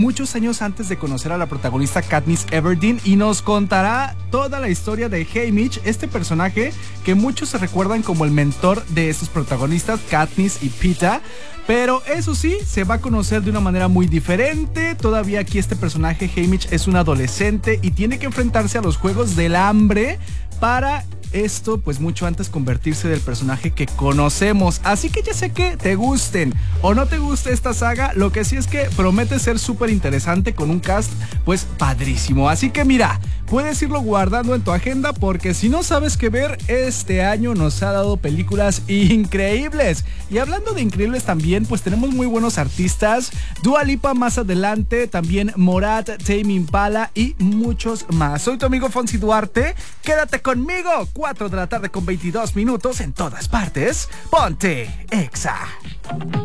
muchos años antes de conocer a la protagonista Katniss Everdeen y nos contará toda la historia de Haymitch, este personaje que muchos se recuerdan como el mentor de estos protagonistas, Katniss y Peeta. Pero eso sí, se va a conocer de una manera muy diferente. Todavía aquí este personaje, Haymitch, es un adolescente y tiene que enfrentarse a los Juegos del Hambre para esto, pues mucho antes convertirse del personaje que conocemos. Así que ya sé que te gusten o no te guste esta saga, lo que sí es que promete ser súper interesante con un cast pues padrísimo. Así que mira, puedes irlo guardando en tu agenda porque si no sabes qué ver, este año nos ha dado películas increíbles. Y hablando de increíbles también, pues tenemos muy buenos artistas. Dua Lipa más adelante, también Morat, Tame Impala y muchos más. Soy tu amigo Fonsi Duarte, quédate conmigo. 4 de la tarde con 22 minutos en todas partes. Ponte Exa.